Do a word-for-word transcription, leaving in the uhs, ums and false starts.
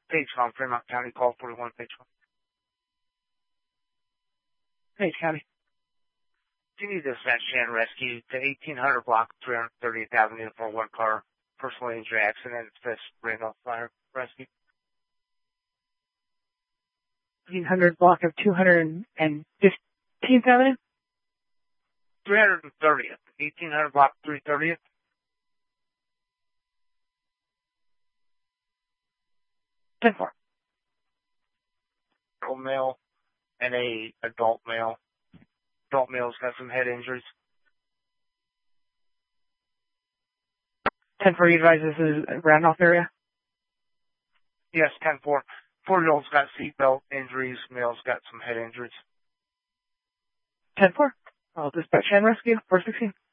Page Farm, Fremont County, call forty-one, Page Farm. Page County. Do you need dispatch and rescue to eighteen hundred block, three hundred thirtieth Avenue for one car personal injury accident, Fifth Randolph Fire Rescue? eighteen hundred block of two hundred fifteenth Avenue? three hundred thirtieth. eighteen hundred block, three thirtieth. ten four. Old male and a adult male. Adult male's got some head injuries. ten four, you advise this is Randolph area? Yes, ten four. Four-year-old's got seatbelt injuries. Male's got some head injuries. ten four. I'll dispatch and rescue. four sixteen.